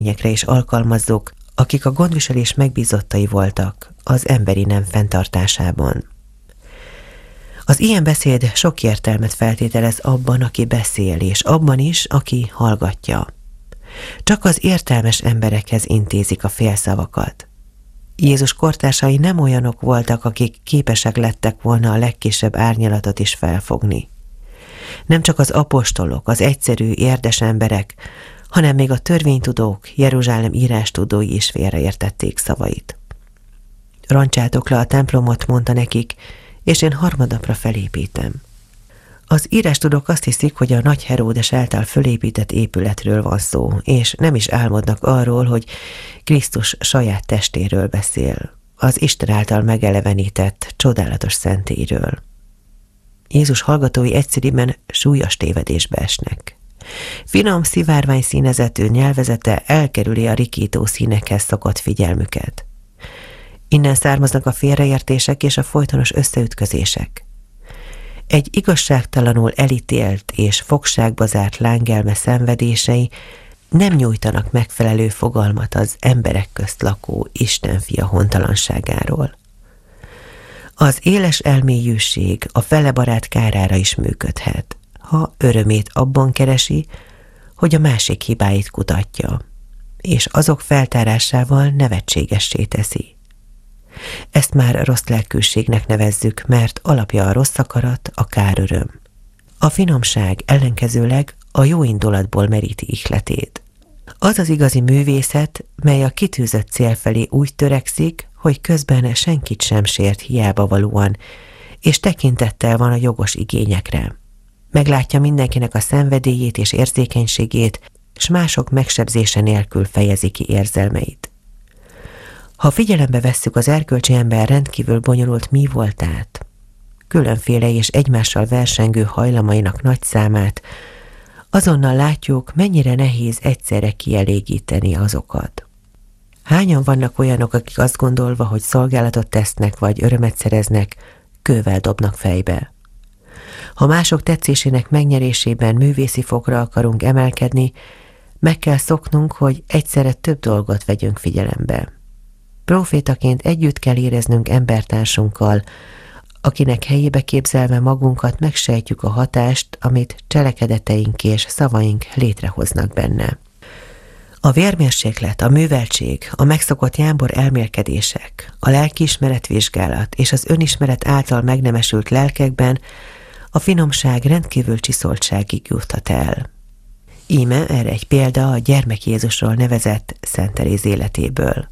lényekre is alkalmazzuk, akik a gondviselés megbízottai voltak az emberi nem fenntartásában. Az ilyen beszéd sok értelmet feltételez abban, aki beszél, és abban is, aki hallgatja. Csak az értelmes emberekhez intézik a félszavakat. Jézus kortársai nem olyanok voltak, akik képesek lettek volna a legkisebb árnyalatot is felfogni. Nem csak az apostolok, az egyszerű, érdes emberek, hanem még a törvénytudók, Jeruzsálem írástudói is félreértették szavait. Roncsátok le a templomot, mondta nekik, és én harmadnapra felépítem. Az írástudók azt hiszik, hogy a nagy Heródes által fölépített épületről van szó, és nem is álmodnak arról, hogy Krisztus saját testéről beszél, az Isten által megelevenített, csodálatos szentélyről. Jézus hallgatói egyszerűen súlyos tévedésbe esnek. Finom, szivárvány színezetű nyelvezete elkerüli a rikító színekhez szokott figyelmüket. Innen származnak a félreértések és a folytonos összeütközések. Egy igazságtalanul elítélt és fogságba zárt lángelme szenvedései nem nyújtanak megfelelő fogalmat az emberek közt lakó Istenfia hontalanságáról. Az éles elmélyűség a fele barát kárára is működhet, ha örömét abban keresi, hogy a másik hibáit kutatja, és azok feltárásával nevetségessé teszi. Ezt már rossz lelkűségnek nevezzük, mert alapja a rossz akarat, a káröröm. A finomság ellenkezőleg a jó indulatból meríti ihletét. Az az igazi művészet, mely a kitűzött cél felé úgy törekszik, hogy közben senkit sem sért hiába valóan, és tekintettel van a jogos igényekre. Meglátja mindenkinek a szenvedélyét és érzékenységét, s mások megsebzése nélkül fejezi ki érzelmeit. Ha figyelembe vesszük az erkölcsi ember rendkívül bonyolult mi voltát, különféle és egymással versengő hajlamainak nagy számát, azonnal látjuk, mennyire nehéz egyszerre kielégíteni azokat. Hányan vannak olyanok, akik azt gondolva, hogy szolgálatot tesznek vagy örömet szereznek, kővel dobnak fejbe. Ha mások tetszésének megnyerésében művészi fokra akarunk emelkedni, meg kell szoknunk, hogy egyszerre több dolgot vegyünk figyelembe. Profétaként együtt kell éreznünk embertársunkkal, akinek helyébe képzelve magunkat megsejtjük a hatást, amit cselekedeteink és szavaink létrehoznak benne. A vérmérséklet, a műveltség, a megszokott jámbor elmélkedések, a lelkiismeretvizsgálat és az önismeret által megnemesült lelkekben a finomság rendkívül csiszoltságig juthat el. Íme erre egy példa a gyermek Jézusról nevezett Szent Teréz életéből.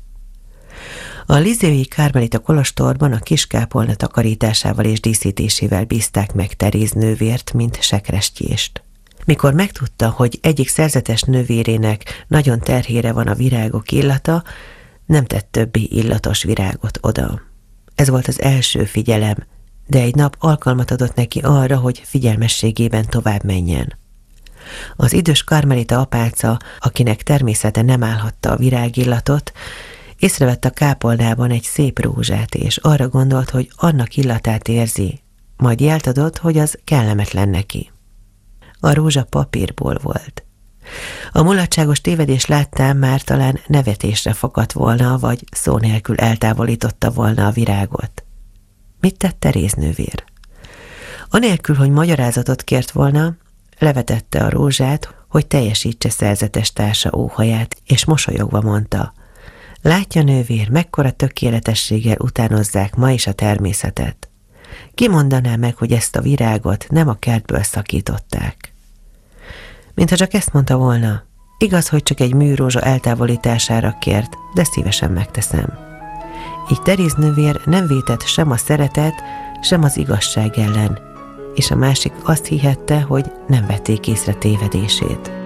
A lizéui kármelita kolostorban a kiskápolna takarításával és díszítésével bízták meg Teréz nővért, mint sekrestjést. Mikor megtudta, hogy egyik szerzetes nővérének nagyon terhére van a virágok illata, nem tett többi illatos virágot oda. Ez volt az első figyelem, de egy nap alkalmat adott neki arra, hogy figyelmességében tovább menjen. Az idős karmelita apáca, akinek természete nem állhatta a virágillatot, észrevett a kápolnában egy szép rózsát, és arra gondolt, hogy annak illatát érzi, majd jelt adott, hogy az kellemetlen neki. A rózsa papírból volt. A mulatságos tévedés láttán már talán nevetésre fakadt volna, vagy szó nélkül eltávolította volna a virágot. Mit tett Teréz nővér? Anélkül, hogy magyarázatot kért volna, levetette a rózsát, hogy teljesítse szerzetes társa óhaját, és mosolyogva mondta: látja nővér, mekkora tökéletességgel utánozzák ma is a természetet. Ki mondaná meg, hogy ezt a virágot nem a kertből szakították? Mintha csak ezt mondta volna, igaz, hogy csak egy műrózsa eltávolítására kért, de szívesen megteszem. Így Teréz nővér nem vétett sem a szeretet, sem az igazság ellen, és a másik azt hihette, hogy nem vették észre tévedését.